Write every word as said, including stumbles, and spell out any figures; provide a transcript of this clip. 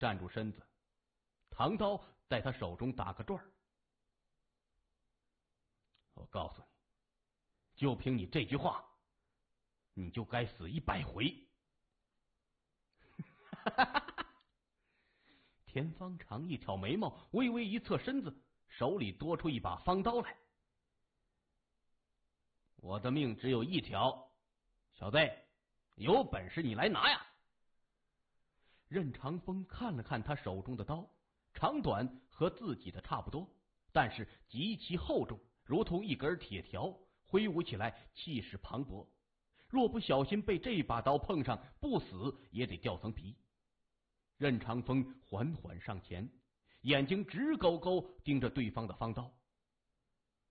站住身子，唐刀在他手中打个转儿。我告诉你，就凭你这句话，你就该死一百回。田方长一挑眉毛，微微一侧身子，手里多出一把方刀来。我的命只有一条，小子，有本事你来拿呀！任长风看了看他手中的刀，长短和自己的差不多，但是极其厚重，如同一根铁条，挥舞起来气势磅礴。若不小心被这把刀碰上，不死也得掉层皮。任长风缓缓上前，眼睛直勾勾盯着对方的方刀。